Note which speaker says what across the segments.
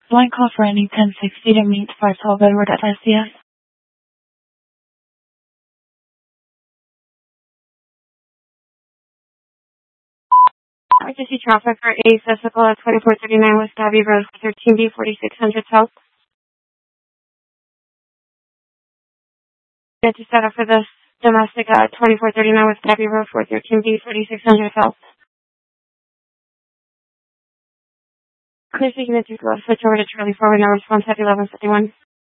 Speaker 1: Blind call for any 1060 to meet 512 Edward at SCS.
Speaker 2: I just see traffic for A physical at 2439 West Abbey Road, 13B 4600 South. Get you set up for this domestic at 2439 West Abbey Road, 413B 4600 South. Clear speaking to you. Switch over to Charlie forward now response at 1151.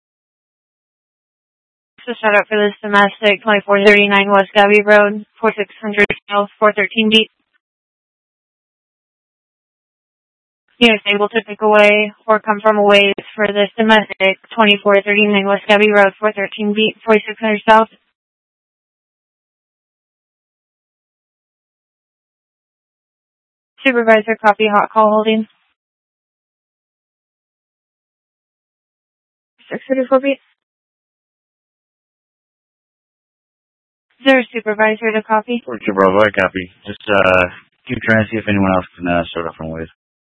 Speaker 2: So set up for this domestic 2439 West Abbey Road, 4600 South, 413B. Units able to pick away or come from away for this domestic 2439 West Abbey Road, 413B, 4600 South. Supervisor, copy, hot call holding. 634B. Is there a supervisor to copy?
Speaker 3: Roger, Bravo, I copy. Just keep trying to see if anyone else can start up from ways.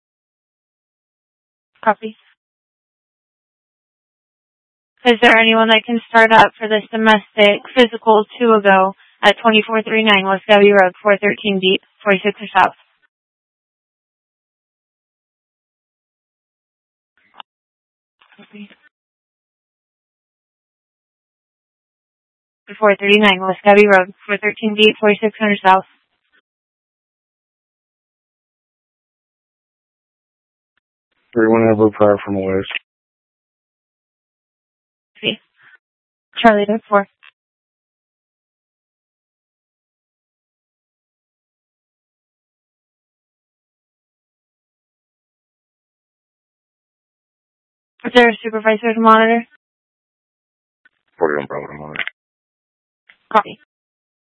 Speaker 2: Copy. Is there anyone that can start up for this domestic physical 2 ago at 2439 West Abbey Road, 413B, 4600 South? Copy. 439 West Abbey Road, 413B, 4600 South.
Speaker 4: Everyone have a prior from ways.
Speaker 2: See. Charlie to 4. Is there a supervisor to monitor?
Speaker 4: 41 Bravo to monitor.
Speaker 2: Copy.